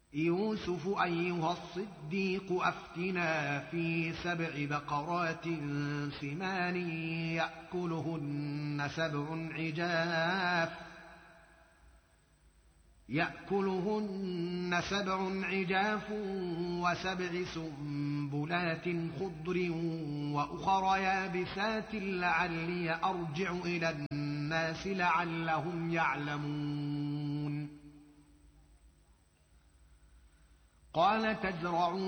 يوسف أيها الصديق أفتنا في 7 بقرات سمان يأكلهن 7 عجاف و7 سنبلات خضر وأخر يابسات لعلي أرجع إلى الناس لعلهم يعلمون قال تزرعون